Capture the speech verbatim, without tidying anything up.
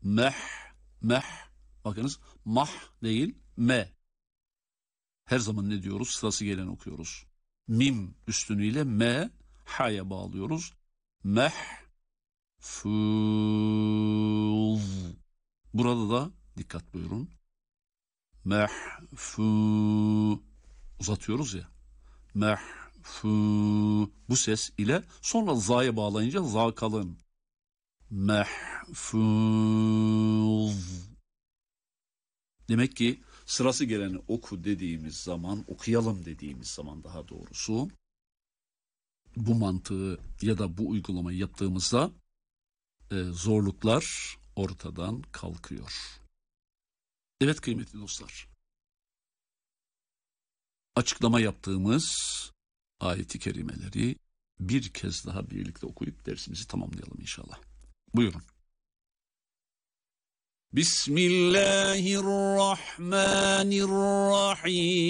Meh, meh. Bakınız mah değil me. Her zaman ne diyoruz? Sırası gelen okuyoruz. Mim üstünüyle me, ha'ya bağlıyoruz. Meh, fûz. Burada da dikkat buyurun. Meh, fû. Uzatıyoruz ya. Meh, fû. Bu ses ile sonra za'ya bağlayınca za kalın. Mahfuz. Demek ki sırası geleni oku dediğimiz zaman, okuyalım dediğimiz zaman daha doğrusu, bu mantığı ya da bu uygulamayı yaptığımızda e, zorluklar ortadan kalkıyor. Evet kıymetli dostlar, açıklama yaptığımız ayet-i kerimeleri bir kez daha birlikte okuyup dersimizi tamamlayalım inşallah. Buyurun. Bismillahirrahmanirrahim.